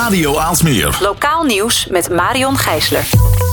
Radio Aalsmeer. Lokaal nieuws met Marion Gijsler.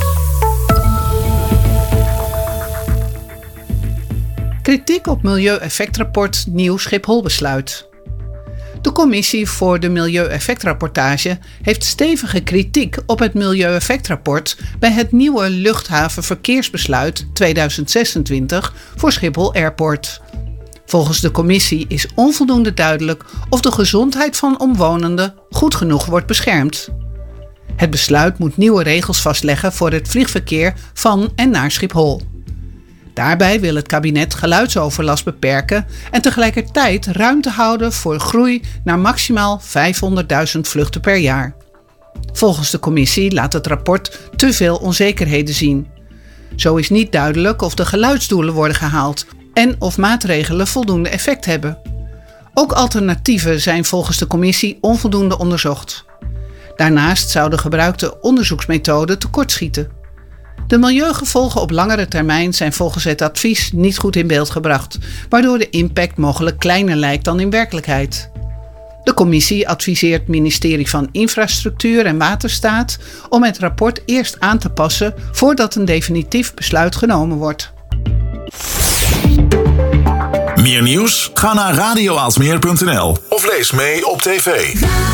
Kritiek op milieueffectrapport Nieuw Schiphol-besluit. De Commissie voor de Milieueffectrapportage heeft stevige kritiek op het Milieueffectrapport bij het nieuwe luchthavenverkeersbesluit 2026 voor Schiphol Airport. Volgens de commissie is onvoldoende duidelijk of de gezondheid van omwonenden goed genoeg wordt beschermd. Het besluit moet nieuwe regels vastleggen voor het vliegverkeer van en naar Schiphol. Daarbij wil het kabinet geluidsoverlast beperken en tegelijkertijd ruimte houden voor groei naar maximaal 500.000 vluchten per jaar. Volgens de commissie laat het rapport te veel onzekerheden zien. Zo is niet duidelijk of de geluidsdoelen worden gehaald en of maatregelen voldoende effect hebben. Ook alternatieven zijn volgens de commissie onvoldoende onderzocht. Daarnaast zou de gebruikte onderzoeksmethode tekortschieten. De milieugevolgen op langere termijn zijn volgens het advies niet goed in beeld gebracht, waardoor de impact mogelijk kleiner lijkt dan in werkelijkheid. De commissie adviseert het ministerie van Infrastructuur en Waterstaat om het rapport eerst aan te passen voordat een definitief besluit genomen wordt. Meer nieuws? Ga naar radioaalsmeer.nl of lees mee op tv.